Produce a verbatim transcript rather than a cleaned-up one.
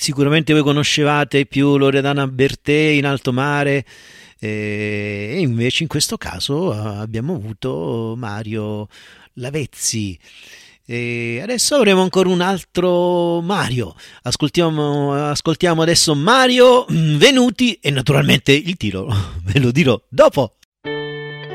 sicuramente voi conoscevate più Loredana Bertè in alto mare, eh, e invece in questo caso eh, abbiamo avuto Mario Lavezzi. E adesso avremo ancora un altro Mario. Ascoltiamo, ascoltiamo adesso Mario Venuti e naturalmente il titolo ve lo dirò dopo.